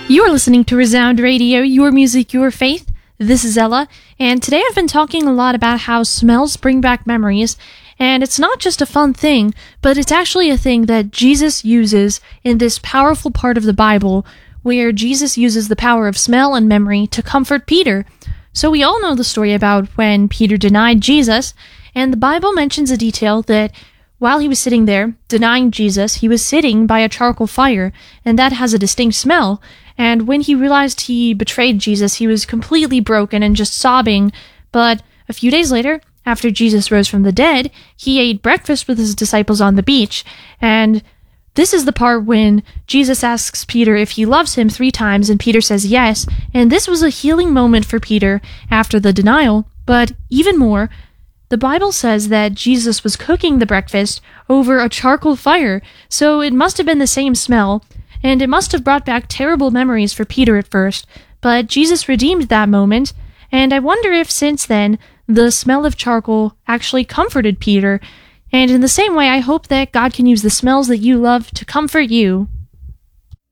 You are listening to Resound Radio, your music, your faith. This is Ella, and today I've been talking a lot about how smells bring back memories, and it's not just a fun thing, but it's actually a thing that Jesus uses in this powerful part of the Bible, where Jesus uses the power of smell and memory to comfort Peter. So we all know the story about when Peter denied Jesus, and the Bible mentions a detail that while he was sitting there, denying Jesus, he was sitting by a charcoal fire, and that has a distinct smell. And when he realized he betrayed Jesus, he was completely broken and just sobbing. But a few days later, after Jesus rose from the dead, he ate breakfast with his disciples on the beach. And this is the part when Jesus asks Peter if he loves him 3 times, and Peter says yes. And this was a healing moment for Peter after the denial. But even more, the Bible says that Jesus was cooking the breakfast over a charcoal fire, so it must have been the same smell, and it must have brought back terrible memories for Peter at first, but Jesus redeemed that moment, and I wonder if since then, the smell of charcoal actually comforted Peter, and in the same way I hope that God can use the smells that you love to comfort you.